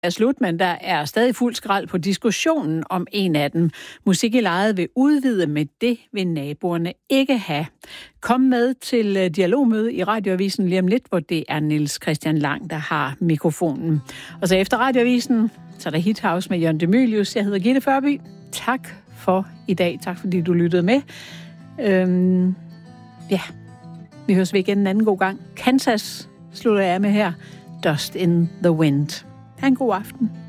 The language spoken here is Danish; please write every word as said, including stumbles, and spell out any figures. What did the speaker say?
er slut, men der er stadig fuld skrald på diskussionen om en af dem. Musik i lejet vil udvide, med det vil naboerne ikke have. Kom med til dialogmøde i Radioavisen lige om lidt, hvor det er Niels Christian Lang, der har mikrofonen. Og så efter Radioavisen, så er der Hit House med Jørgen De Mylius. Jeg hedder Gitte Førby. Tak for i dag. Tak fordi du lyttede med. Øhm, ja, vi høres ved igen en anden god gang. Kansas slutter jeg med her. Dust in the Wind. Ha' en god aften.